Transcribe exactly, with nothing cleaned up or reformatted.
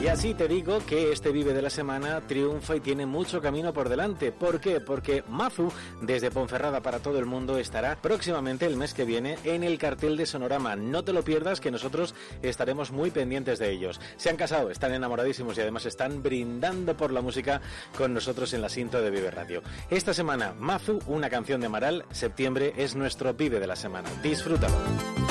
así te digo que este Vive de la Semana triunfa y tiene mucho camino por delante. ¿Por qué? Porque Mazu, desde Ponferrada para todo el mundo, estará próximamente el mes que viene en el cartel de Sonorama. No te lo pierdas, que nosotros estaremos muy pendientes de ellos. Se han casado, están enamoradísimos y además están brindando por la música con nosotros en la cinta de Vive Radio. Esta semana, Mazu, una canción de Amaral, septiembre es nuestro Vive de la Semana. Disfrútalo.